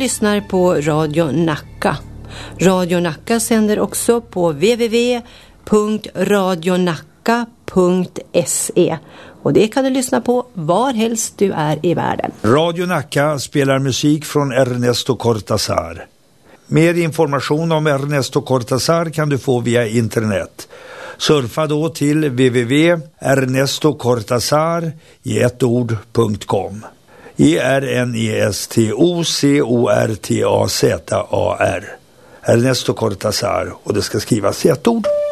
lyssnar på Radio Nacka. Radio Nacka sänder också på www.radionacka.se. Och det kan du lyssna på var helst du är i världen. Radio Nacka spelar musik från Ernesto Cortázar. Mer information om Ernesto Cortázar kan du få via internet. Surfa då till www.ernestocortazar.com. ERNESTOCORTAZAR. Ernesto Cortázar, och det ska skrivas i ett ord.